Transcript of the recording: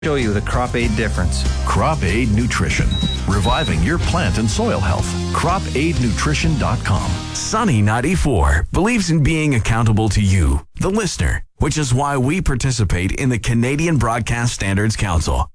Show you the Crop Aid difference. Crop Aid Nutrition, reviving your plant and soil health. CropAidNutrition.com. Sunny 94 believes in being accountable to you, the listener, which is why we participate in the Canadian Broadcast Standards Council.